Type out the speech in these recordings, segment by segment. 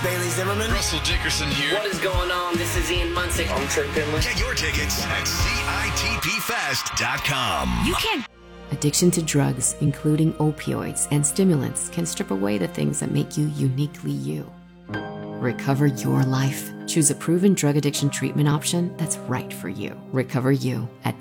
Bailey Zimmerman. Russell Dickerson here. What is going on? This is Ian Munsick. I'm Trey Finley. Get your tickets at CITPFest.com. You can't. Addiction to drugs, including opioids and stimulants, can strip away the things that make you uniquely you. Recover your life. Choose a proven drug addiction treatment option that's right for you. Recover you at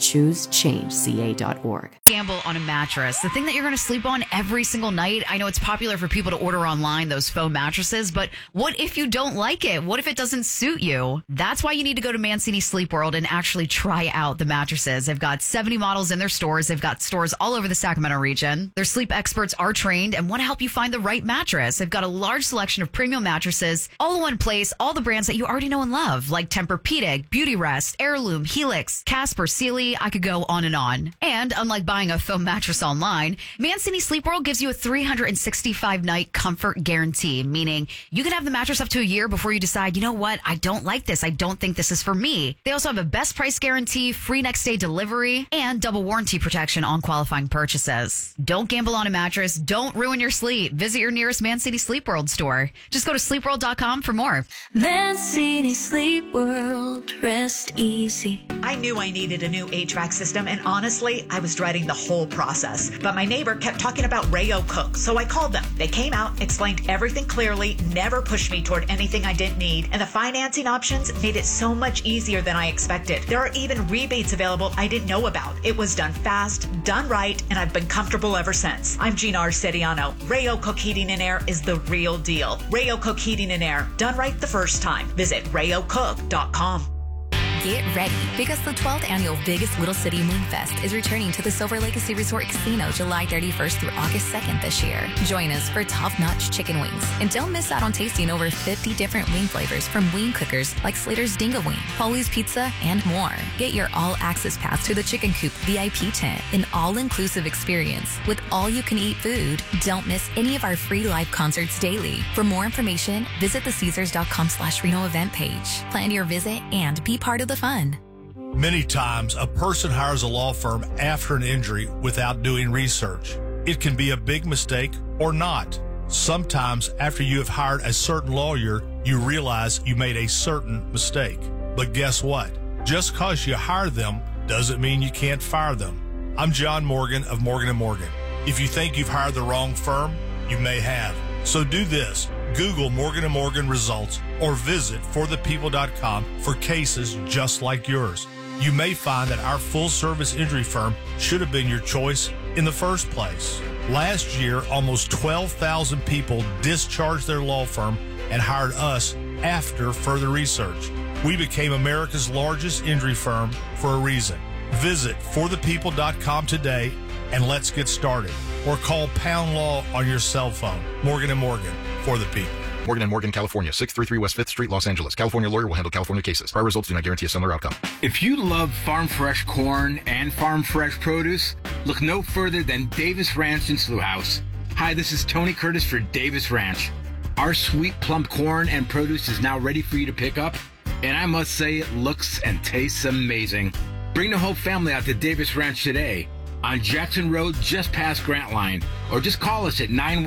choosechangeca.org. Gamble on a mattress. The thing that you're going to sleep on every single night. I know it's popular for people to order online, those foam mattresses, but what if you don't like it? What if it doesn't suit you? That's why you need to go to Mancini Sleep World and actually try out the mattresses. They've got 70 models in their stores. They've got stores all over the Sacramento region. Their sleep experts are trained and want to help you find the right mattress. They've got a large selection of premium mattresses, all in one place, all the brands that you already know and love, like Tempur-Pedic, Beautyrest, Heirloom, Helix, Casper, Sealy. I could go on and on. And unlike buying a foam mattress online, Mancini Sleep World gives you a 365-night comfort guarantee, meaning you can have the mattress up to a year before you decide, you know what, I don't like this. I don't think this is for me. They also have a best price guarantee, free next day delivery, and double warranty protection on qualifying purchases. Don't gamble on a mattress. Don't ruin your sleep. Visit your nearest Mancini Sleep World store. Just go to sleepworld.com for more. Mancini Sleep World, rest easy. I knew I needed a new HVAC system, and honestly, I was dreading the whole process. But my neighbor kept talking about Rayo Cook, so I called them. They came out, explained everything clearly, never pushed me toward anything I didn't need, and the financing options made it so much easier than I expected. There are even rebates available I didn't know about. It was done fast, done right, and I've been comfortable ever since. I'm Gina Arcediano. Rayo Cook Heating and Air is the real deal. Rayo Cook Heating and Air, done right the first time. Visit rayocook.com. Get ready, because the 12th annual Biggest Little City Moonfest is returning to the Silver Legacy Resort Casino July 31st through August 2nd this year. Join us for top-notch chicken wings. And don't miss out on tasting over 50 different wing flavors from wing cookers like Slater's Dingo Wing, Polly's Pizza, and more. Get your all-access pass to the Chicken Coop VIP tent, an all-inclusive experience with all-you-can-eat food. Don't miss any of our free live concerts daily. For more information, visit thecaesars.com/Reno event page. Plan your visit and be part of the fun. Many times, a person hires a law firm after an injury without doing research. It can be a big mistake or not. Sometimes, after you have hired a certain lawyer, you realize you made a certain mistake. But guess what? Just because you hire them doesn't mean you can't fire them. I'm John Morgan of Morgan & Morgan. If you think you've hired the wrong firm, you may have. So do this. Google Morgan & Morgan results or visit forthepeople.com for cases just like yours. You may find that our full-service injury firm should have been your choice in the first place. Last year, almost 12,000 people discharged their law firm and hired us after further research. We became America's largest injury firm for a reason. Visit forthepeople.com today and let's get started. Or call Pound Law on your cell phone. Morgan & Morgan, for the people. Morgan & Morgan, California, 633 West 5th Street, Los Angeles. California lawyer will handle California cases. Prior results do not guarantee a similar outcome. If you love farm fresh corn and farm fresh produce, look no further than Davis Ranch and Slough House. Hi, this is Tony Curtis for Davis Ranch. Our sweet plump corn and produce is now ready for you to pick up, and I must say it looks and tastes amazing. Bring the whole family out to Davis Ranch today on Jackson Road, just past Grant Line, or just call us at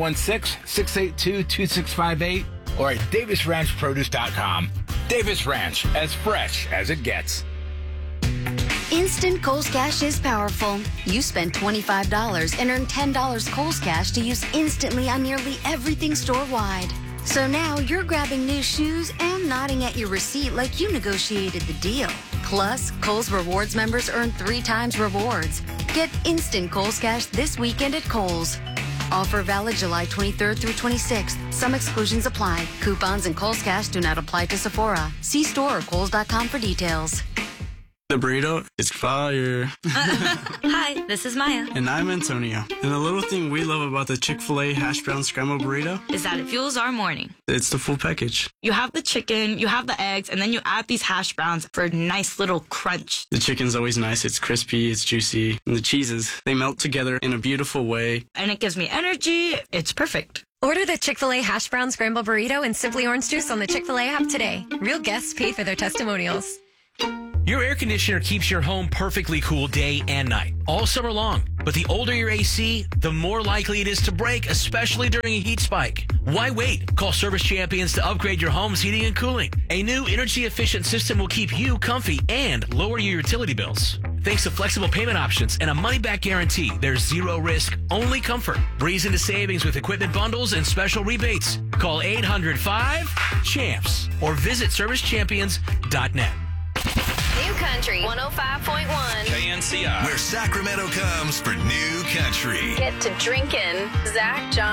916-682-2658 or at davisranchproduce.com. Davis Ranch, as fresh as it gets. Instant Kohl's Cash is powerful. You spend $25 and earn $10 Kohl's Cash to use instantly on nearly everything store-wide. So now you're grabbing new shoes and nodding at your receipt like you negotiated the deal. Plus, Kohl's Rewards members earn 3 times rewards. Get instant Kohl's Cash this weekend at Kohl's. Offer valid July 23rd through 26th. Some exclusions apply. Coupons and Kohl's Cash do not apply to Sephora. See store or Kohls.com for details. The burrito is fire. Hi, this is Maya. And I'm Antonio. And the little thing we love about the Chick-fil-A hash brown scramble burrito is that it fuels our morning. It's the full package. You have the chicken, you have the eggs, and then you add these hash browns for a nice little crunch. The chicken's always nice. It's crispy, it's juicy. And the cheeses, they melt together in a beautiful way. And it gives me energy. It's perfect. Order the Chick-fil-A hash brown scramble burrito and Simply Orange Juice on the Chick-fil-A app today. Real guests paid for their testimonials. Your air conditioner keeps your home perfectly cool day and night, all summer long. But the older your AC, the more likely it is to break, especially during a heat spike. Why wait? Call Service Champions to upgrade your home's heating and cooling. A new energy-efficient system will keep you comfy and lower your utility bills. Thanks to flexible payment options and a money-back guarantee, there's zero risk, only comfort. Breeze into savings with equipment bundles and special rebates. Call 800-5-CHAMPS or visit servicechampions.net. New Country 105.1 KNCI, where Sacramento comes for New Country. Get to drinking. Zach, John,